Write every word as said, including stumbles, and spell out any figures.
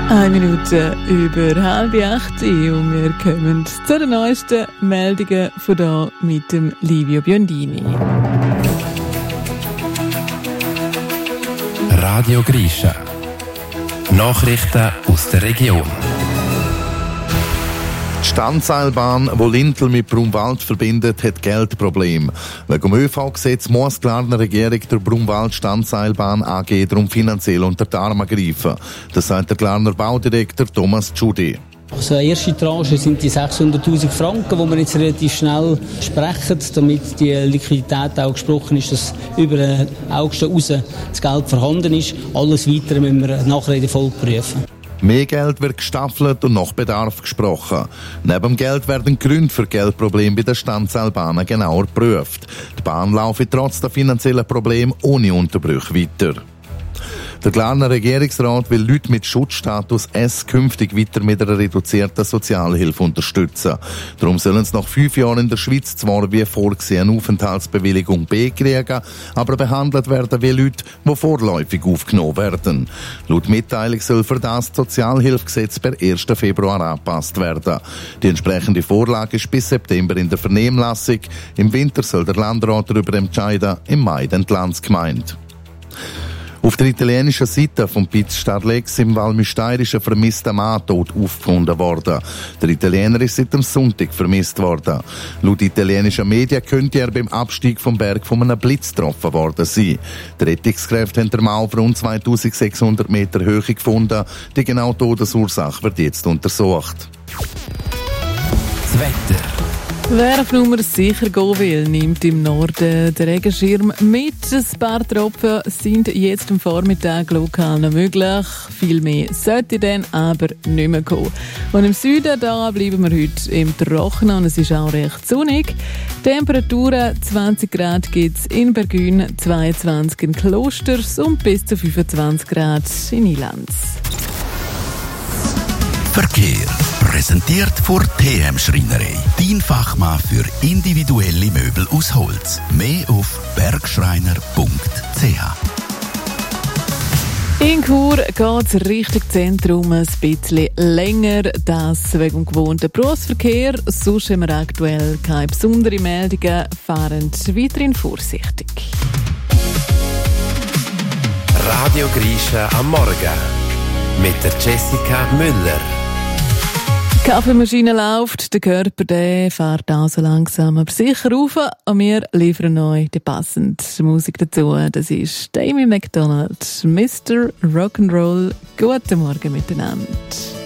Eine Minute über halb acht und wir kommen zu den neuesten Meldungen von hier mit dem Livio Biondini. Radio Grisha. Nachrichten aus der Region. Die Standseilbahn, die Lintel mit Brunwald verbindet, hat Geldprobleme. Wegen dem ÖV-Gesetz muss die Glarner Regierung der Brunwald-Standseilbahn A G darum finanziell unter die Arme greifen. Das sagt der Glarner Baudirektor Thomas Tschudi. Also eine erste Tranche sind die sechshunderttausend Franken, die wir jetzt relativ schnell sprechen, damit die Liquidität auch gesprochen ist, dass über den August raus das Geld vorhanden ist. Alles Weitere müssen wir nachher in der Folge prüfen. Mehr Geld wird gestaffelt und nach Bedarf gesprochen. Neben dem Geld werden Gründe für Geldprobleme bei den Standseilbahnen genauer geprüft. Die Bahn laufe trotz der finanziellen Probleme ohne Unterbrüche weiter. Der Glarner Regierungsrat will Leute mit Schutzstatus S künftig weiter mit einer reduzierten Sozialhilfe unterstützen. Darum sollen sie nach fünf Jahren in der Schweiz zwar wie vorgesehen eine Aufenthaltsbewilligung B kriegen, aber behandelt werden wie Leute, die vorläufig aufgenommen werden. Laut Mitteilung soll für das, das Sozialhilfegesetz per ersten Februar angepasst werden. Die entsprechende Vorlage ist bis September in der Vernehmlassung. Im Winter soll der Landrat darüber entscheiden, im Mai dann die Landsgemeinde. Auf der italienischen Seite von Piz Starlex im Val Müstair ist ein vermisster Mann tot aufgefunden worden. Der Italiener ist seit dem Sonntag vermisst worden. Laut italienischen Medien könnte er beim Abstieg vom Berg von einem Blitz getroffen worden sein. Die Rettungskräfte haben den Mann auf rund zweitausendsechshundert Meter Höhe gefunden. Die genaue Todesursache wird jetzt untersucht. Das Wetter. Wer auf Nummer sicher gehen will, nimmt im Norden den Regenschirm mit. Ein paar Tropfen sind jetzt am Vormittag lokal noch möglich. Viel mehr sollte dann aber nicht mehr kommen. Und im Süden da bleiben wir heute im Trockenen und es ist auch recht sonnig. Temperaturen zwanzig Grad gibt es in Bergün, zweiundzwanzig in Klosters und bis zu fünfundzwanzig Grad in Ilanz. Verkehr. Präsentiert vor T M Schreinerei. Dein Fachmann für individuelle Möbel aus Holz. Mehr auf bergschreiner punkt c h. In Chur geht es Richtung Zentrum ein bisschen länger. Das wegen dem gewohnten Berufsverkehr. Sonst haben wir aktuell keine besonderen Meldungen. Fahren weiterhin vorsichtig. Radio Grisha am Morgen. Mit der Jessica Müller. Die Kaffeemaschine läuft, der Körper der fährt also langsam aber sicher rauf und wir liefern euch die passende Musik dazu. Das ist Amy McDonald, Mister Rock'n'Roll. Guten Morgen miteinander.